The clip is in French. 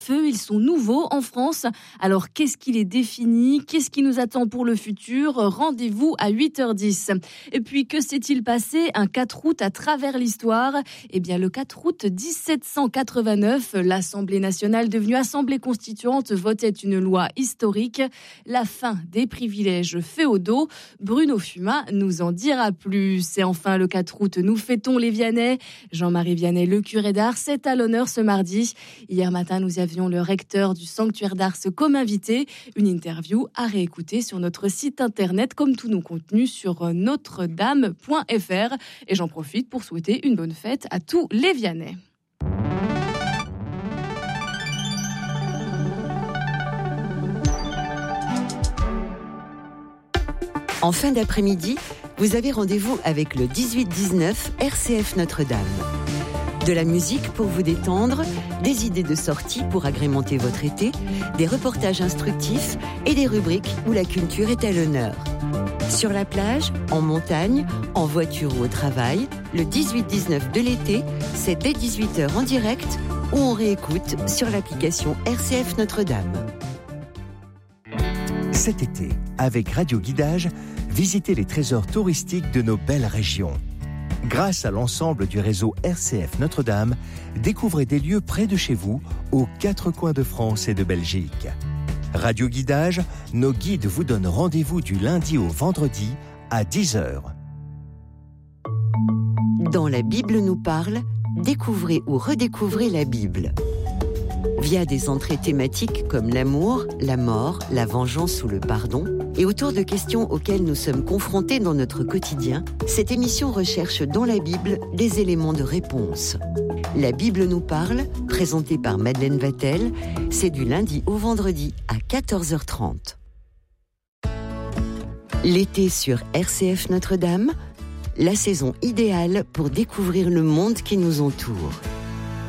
Feux, ils sont nouveaux en France. Alors, qu'est-ce qui les définit? Qu'est-ce qui nous attend pour le futur? Rendez-vous à 8h10. Et puis, que s'est-il passé un 4 août à travers l'histoire? Eh bien, le 4 août 1789, l'Assemblée nationale, devenue Assemblée constituante, votait une loi historique, la fin des privilèges féodaux. Bruno Fumat nous en dira plus. Et enfin, le 4 août, nous fêtons les Vianney. Jean-Marie Vianney, le curé d'Ars, est à l'honneur ce mardi. Hier matin, nous avions le recteur du sanctuaire d'Ars comme invité. Une interview à réécouter sur notre site internet, comme tous nos contenus sur notre-dame.fr. Et j'en profite pour souhaiter une bonne fête à tous les Vianney. En fin d'après-midi, vous avez rendez-vous avec le 18-19 RCF Notre-Dame. De la musique pour vous détendre, des idées de sortie pour agrémenter votre été, des reportages instructifs et des rubriques où la culture est à l'honneur. Sur la plage, en montagne, en voiture ou au travail, le 18-19 de l'été, c'est dès 18h en direct ou on réécoute sur l'application RCF Notre-Dame. Cet été, avec Radio Guidage, visitez les trésors touristiques de nos belles régions. Grâce à l'ensemble du réseau RCF Notre-Dame, découvrez des lieux près de chez vous, aux 4 coins de France et de Belgique. Radio Guidage, nos guides vous donnent rendez-vous du lundi au vendredi à 10h. Dans La Bible nous parle, découvrez ou redécouvrez la Bible. Via des entrées thématiques comme l'amour, la mort, la vengeance ou le pardon, et autour de questions auxquelles nous sommes confrontés dans notre quotidien, cette émission recherche dans la Bible des éléments de réponse. La Bible nous parle, présentée par Madeleine Vatel, c'est du lundi au vendredi à 14h30. L'été sur RCF Notre-Dame, la saison idéale pour découvrir le monde qui nous entoure.